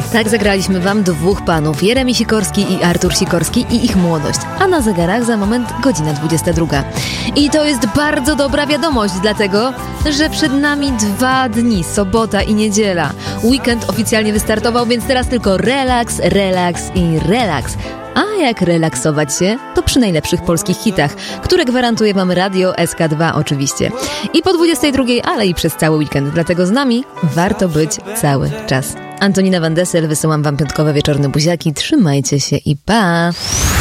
Tak zagraliśmy wam dwóch panów, Jeremi Sikorski i Artur Sikorski i ich młodość. A na zegarach za moment godzina 22. I to jest bardzo dobra wiadomość, dlatego, że przed nami 2 dni, sobota i niedziela. Weekend oficjalnie wystartował, więc teraz tylko relaks, relaks i relaks. A jak relaksować się? To przy najlepszych polskich hitach, które gwarantuje wam Radio SK2 oczywiście. I po 22, ale i przez cały weekend. Dlatego z nami warto być cały czas. Antonina Van Dessel, wysyłam wam piątkowe wieczorne buziaki. Trzymajcie się i pa!